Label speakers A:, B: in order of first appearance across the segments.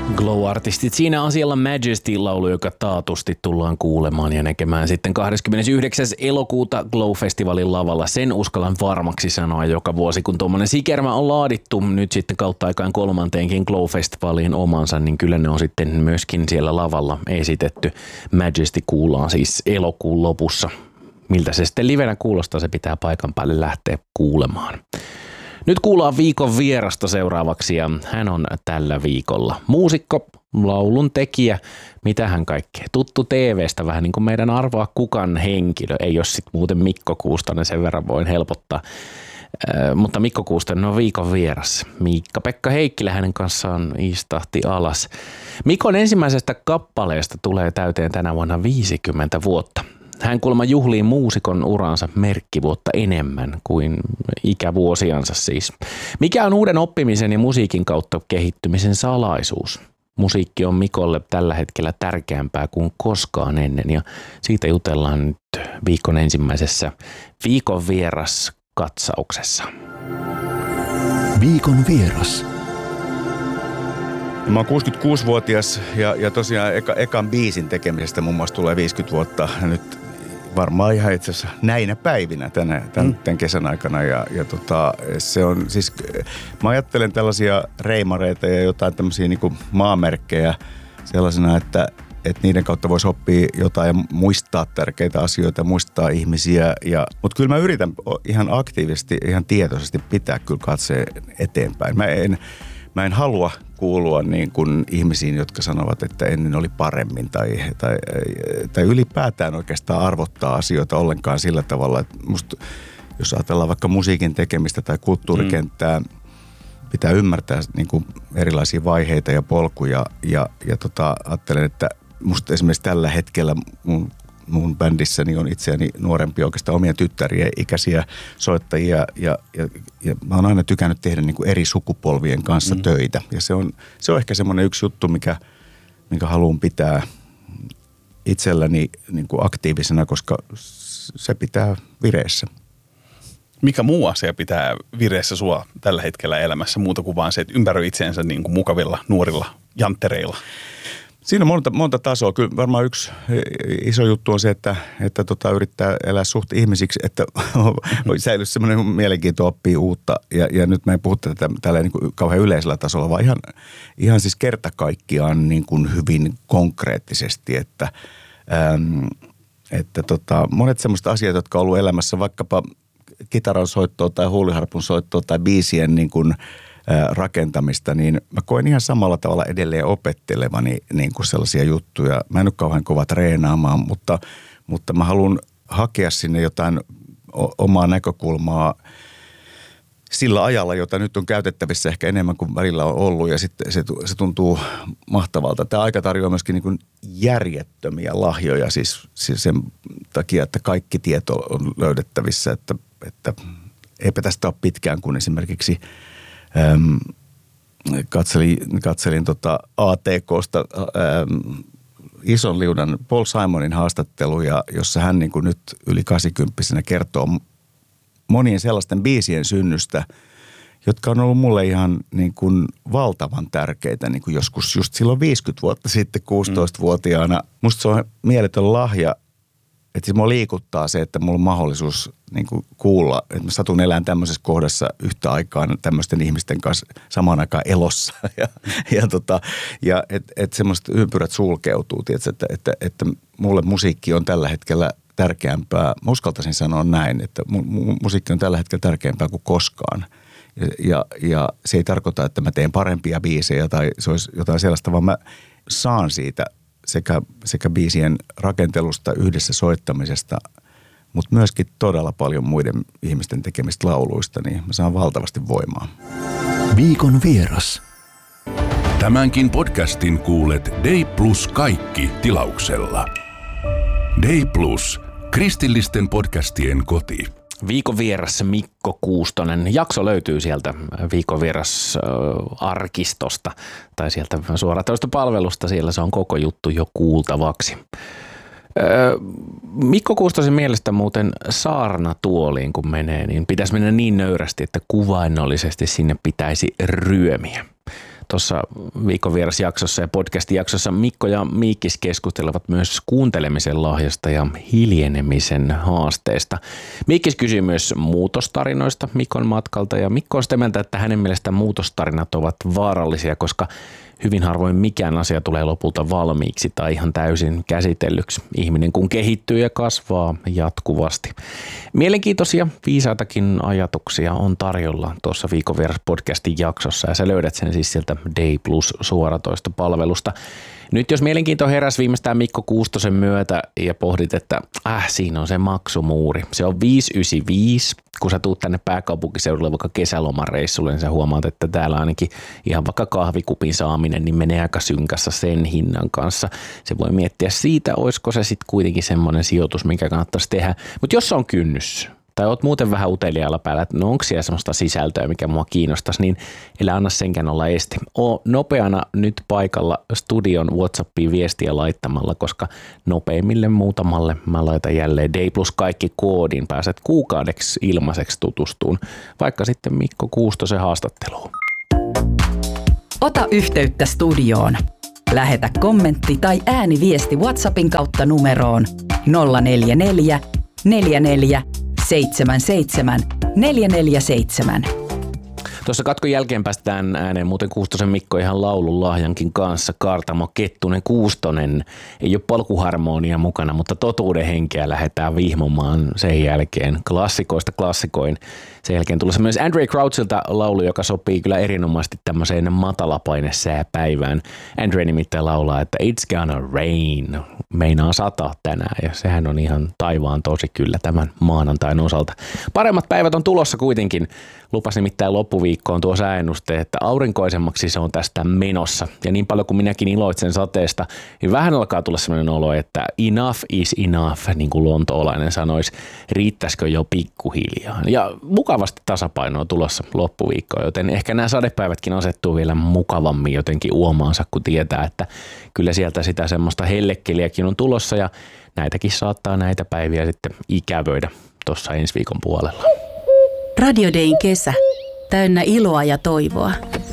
A: Glow-artistit siinä asialla Majesty-laulu, joka taatusti tullaan kuulemaan ja näkemään sitten 29. elokuuta Glow-festivaalin lavalla. Sen uskallan varmaksi sanoa joka vuosi, kun tuommoinen sikermä on laadittu nyt sitten kautta aikaan kolmanteenkin Glow-festivaaliin omansa, niin kyllä ne on sitten myöskin siellä lavalla esitetty. Majesty kuullaan siis elokuun lopussa. Miltä se sitten livenä kuulostaa, se pitää paikan päälle lähteä kuulemaan. Nyt kuullaan viikon vierasta seuraavaksi ja hän on tällä viikolla muusikko, laulun tekijä, mitä hän kaikkea. Tuttu TV:stä vähän niin kuin meidän Arvoa kukan henkilö, ei ole sitten muuten Mikko Kuustonen, sen verran voin helpottaa. Mutta Mikko Kuustonen on viikon vieras. Miikka-Pekka Heikkilä hänen kanssaan istahti alas. Mikon ensimmäisestä kappaleesta tulee täyteen tänä vuonna 50 vuotta. Hän kuulemma juhlii muusikon uransa merkkivuotta enemmän kuin ikävuosiansa siis. Mikä on uuden oppimisen ja musiikin kautta kehittymisen salaisuus? Musiikki on Mikolle tällä hetkellä tärkeämpää kuin koskaan ennen ja siitä jutellaan nyt viikon ensimmäisessä viikon vieras katsauksessa.
B: Viikon vieras.
C: Mä oon 66-vuotias ja tosiaan ekan biisin tekemisestä muun muassa tulee 50 vuotta nyt varmaan ihan itse asiassa näinä päivinä tämän kesän aikana ja se on siis, mä ajattelen tällaisia reimareita ja jotain tämmöisiä niin kuin maamerkkejä sellaisena, että niiden kautta voisi oppia jotain ja muistaa tärkeitä asioita, muistaa ihmisiä. Mutta kyllä mä yritän ihan aktiivisesti, ihan tietoisesti pitää kyllä katseen eteenpäin. Mä en halua kuulua niin kuin ihmisiin, jotka sanovat, että ennen oli paremmin tai ylipäätään oikeastaan arvottaa asioita ollenkaan sillä tavalla, että musta, jos ajatellaan vaikka musiikin tekemistä tai kulttuurikenttää, pitää ymmärtää niin kuin erilaisia vaiheita ja polkuja ja ajattelen, että musta esimerkiksi tällä hetkellä mun bändissäni on itseäni nuorempia oikeastaan omia tyttärien ikäisiä soittajia ja mä oon aina tykännyt tehdä niin kuin eri sukupolvien kanssa töitä. Ja se on ehkä semmoinen yksi juttu, minkä haluan pitää itselläni niin kuin aktiivisena, koska se pitää vireessä.
D: Mikä muu asia pitää vireessä sua tällä hetkellä elämässä muuta kuin vaan se, että ympäröi itseensä niin kuin mukavilla nuorilla janttereilla?
C: Siinä on monta tasoa. Kyllä varmaan yksi iso juttu on se, että yrittää elää suht ihmisiksi, että säilyisi semmoinen mielenkiinto oppia uutta. Ja nyt mä en puhu tätä tällä niin kuin kauhean yleisellä tasolla, vaan ihan siis kerta kaikkiaan niin kuin hyvin konkreettisesti, että monet semmoiset asiat, jotka on ollut elämässä vaikkapa kitaran soittoa tai huuliharpun soittoa tai biisien niin kuin rakentamista, niin mä koen ihan samalla tavalla edelleen opettelevani niin kuin sellaisia juttuja. Mä en ole kauhean kova treenaamaan, mutta mä haluan hakea sinne jotain omaa näkökulmaa sillä ajalla, jota nyt on käytettävissä ehkä enemmän kuin välillä on ollut ja sitten se tuntuu mahtavalta. Tämä aika tarjoaa myöskin niin kuin järjettömiä lahjoja siis sen takia, että kaikki tieto on löydettävissä, että eipä tästä ole pitkään, kun esimerkiksi katselin ATK:sta ison liudan Paul Simonin haastatteluja, jossa hän niin kuin nyt yli 80-vuotiaana kertoo monien sellaisten biisien synnystä, jotka on ollut mulle ihan niin kuin valtavan tärkeitä niin kuin joskus just silloin 50 vuotta sitten 16-vuotiaana. Musta se on mieletön lahja, että siis mua liikuttaa se, että mulla on mahdollisuus niin kuin kuulla, että mä satun elämään tämmöisessä kohdassa yhtä aikaan tämmöisten ihmisten kanssa samaan aikaan elossa. Ja että semmoiset ympyrät sulkeutuu, tietysti, että mulle musiikki on tällä hetkellä tärkeämpää. Mä uskaltaisin sanoa näin, että musiikki on tällä hetkellä tärkeämpää kuin koskaan. Ja se ei tarkoita, että mä teen parempia biisejä tai se olisi jotain sellaista, vaan mä saan siitä sekä biisien rakentelusta, yhdessä soittamisesta, mutta myöskin todella paljon muiden ihmisten tekemistä lauluista, niin mä saan valtavasti voimaa.
B: Viikon vieras.
E: Tämänkin podcastin kuulet Day Plus kaikki -tilauksella. Day Plus, kristillisten podcastien koti.
A: Viikon vieras Mikko Kuustonen. Jakso löytyy sieltä Viikon vieras arkistosta tai sieltä suoratoistopalvelusta. Siellä se on koko juttu jo kuultavaksi. Mikko Kuustosen mielestä muuten saarnatuoliin kun menee, niin pitäisi mennä niin nöyrästi, että kuvainnollisesti sinne pitäisi ryömiä. tuossa viikon vierasjaksossa ja podcast-jaksossa Mikko ja Miikkis keskustelevat myös kuuntelemisen lahjasta ja hiljenemisen haasteesta. Miikkis kysyy myös muutostarinoista Mikon matkalta ja Mikko on sitä mieltä, että hänen mielestään muutostarinat ovat vaarallisia, koska hyvin harvoin mikään asia tulee lopulta valmiiksi tai ihan täysin käsitellyksi. Ihminen kun kehittyy ja kasvaa jatkuvasti. Mielenkiintoisia, viisaitakin ajatuksia on tarjolla tuossa Viikon vieras podcastin jaksossa ja sä löydät sen siis sieltä Day Plus suoratoistopalvelusta. Nyt jos mielenkiinto heräsi viimeistään Mikko Kuustosen myötä ja pohdit, että siinä on se maksumuuri. Se on 595. Kun sä tuut tänne pääkaupunkiseudulle vaikka kesälomareissulle, niin sä huomaat, että täällä ainakin ihan vaikka kahvikupin saaminen niin menee aika synkässä sen hinnan kanssa. Se voi miettiä siitä, olisiko se sitten kuitenkin semmoinen sijoitus, minkä kannattaisi tehdä. Mutta jos se on kynnys, tai oot muuten vähän uteliaalla päällä, että onko siellä semmoista sisältöä, mikä mua kiinnostaisi, niin älä anna senkään olla este. Oo nopeana nyt paikalla studion WhatsAppiin viestiä laittamalla, koska nopeimmille muutamalle mä laitan jälleen Day Plus kaikki koodin. Pääset kuukaudeksi ilmaiseksi tutustuun, vaikka sitten Mikko Kuustosen haastatteluun.
F: Ota yhteyttä studioon. Lähetä kommentti tai ääniviesti WhatsAppin kautta numeroon 044 44 77 447.
A: Tuossa katkon jälkeen päästään ääneen muuten Kuustosen Mikko ihan laulun lahjankin kanssa. Kaartamo Kettunen Kuustonen ei ole polkuharmonia mukana, mutta totuuden henkeä lähdetään vihmomaan sen jälkeen klassikoista klassikoin. Sen jälkeen tulossa myös Andrae Crouchilta laulu, joka sopii kyllä erinomaisesti tämmöiseen matalapainesääpäivään. Andrae nimittäin laulaa, että It's gonna rain. Meinaa sataa tänään ja sehän on ihan taivaan tosi kyllä tämän maanantain osalta. Paremmat päivät on tulossa kuitenkin. Lupas nimittäin loppuviikkoon tuo sääennuste, että aurinkoisemmaksi se on tästä menossa. Ja niin paljon kuin minäkin iloitsen sateesta, niin vähän alkaa tulla sellainen olo, että enough is enough, niin kuin lontoolainen sanoisi. Riittäisikö jo pikkuhiljaa? Ja mukavasti tasapainoa tulossa loppuviikkoon, joten ehkä nämä sadepäivätkin asettuu vielä mukavammin jotenkin uomaansa, kun tietää, että kyllä sieltä sitä semmoista hellekkeliäkin on tulossa ja näitäkin saattaa näitä päiviä sitten ikävöidä tuossa ensi viikon puolella.
G: Radio Dayn kesä. Täynnä iloa ja toivoa.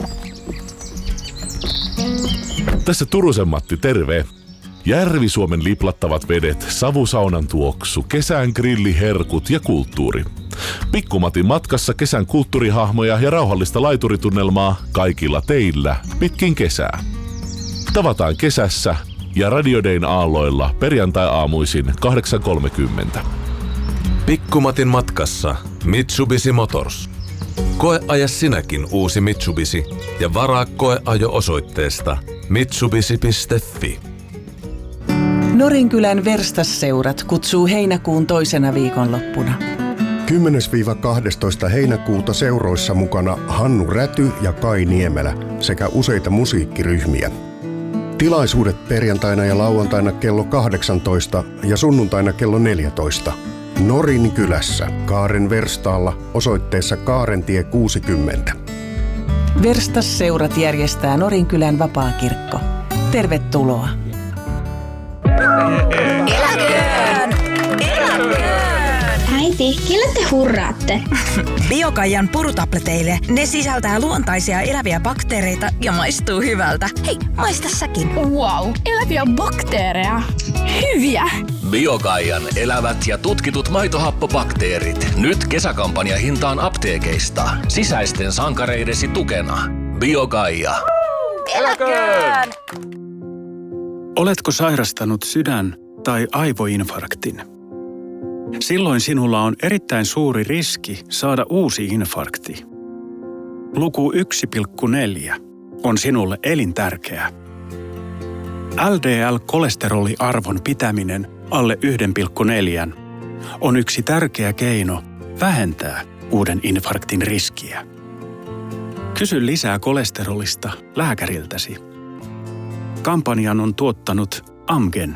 H: Tässä Turusen Matti, terve. Järvi-Suomen liplattavat vedet, savusaunan tuoksu, kesän grilliherkut ja kulttuuri. Pikkumatin matkassa kesän kulttuurihahmoja ja rauhallista laituritunnelmaa kaikilla teillä pitkin kesää. Tavataan kesässä ja Radio Dayn aalloilla perjantai-aamuisin 8.30.
I: Pikkumatin matkassa Mitsubishi Motors. Koeaja sinäkin uusi Mitsubishi ja varaa koeajo osoitteesta mitsubishi.fi.
J: Norinkylän Verstasseurat kutsuu heinäkuun toisena viikonloppuna.
K: 10-12 heinäkuuta seuroissa mukana Hannu Räty ja Kai Niemelä sekä useita musiikkiryhmiä. Tilaisuudet perjantaina ja lauantaina kello 18 ja sunnuntaina kello 14. Norinkylässä Kaaren Verstaalla osoitteessa Kaarentie 60.
J: Verstasseurat järjestää Norinkylän vapaakirkko. Tervetuloa!
L: Eläköön! Eläköön! Äiti, kelle te hurraatte?
M: Biokaijan purutableteille. Ne sisältää luontaisia eläviä bakteereita ja maistuu hyvältä. Hei, maista säkin.
L: Wow, eläviä bakteereja. Hyviä!
N: Biokaijan elävät ja tutkitut maitohappobakteerit. Nyt kesäkampanja hintaan apteekeista. Sisäisten sankareidesi tukena. Biokaija.
M: Eläköön!
O: Oletko sairastanut sydän- tai aivoinfarktin? Silloin sinulla on erittäin suuri riski saada uusi infarkti. Luku 1,4 on sinulle elintärkeä. LDL-kolesteroliarvon pitäminen alle 1,4 on yksi tärkeä keino vähentää uuden infarktin riskiä. Kysy lisää kolesterolista lääkäriltäsi. Kampanjan on tuottanut Amgen.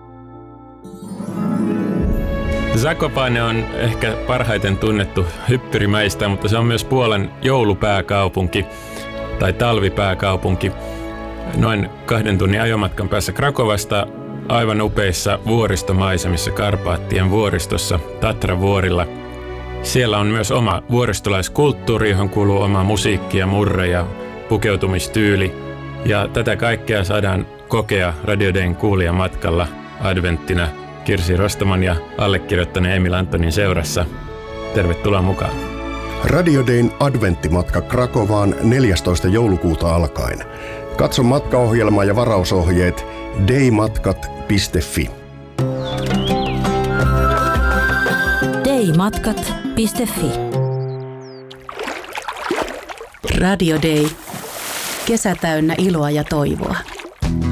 P: Zakopane on ehkä parhaiten tunnettu hyppyrimäistä, mutta se on myös Puolan joulupääkaupunki tai talvipääkaupunki. Noin 2 tunnin ajomatkan päässä Krakovasta aivan upeissa vuoristomaisemissa Karpaattien vuoristossa Tatra-vuorilla. Siellä on myös oma vuoristolaiskulttuuri, johon kuuluu oma musiikki ja murre ja pukeutumistyyli. Ja tätä kaikkea saadaan kokea Radio Dayn kuulijamatkalla adventtina Kirsi Rostaman ja allekirjoittaneen Emil Antonin seurassa. Tervetuloa mukaan.
K: Radio Dayn adventtimatka Krakovaan 14. joulukuuta alkaen. Katso matkaohjelma ja varausohjeet daymatkat.fi.
G: daymatkat.fi. Radio Day. Kesä täynnä iloa ja toivoa.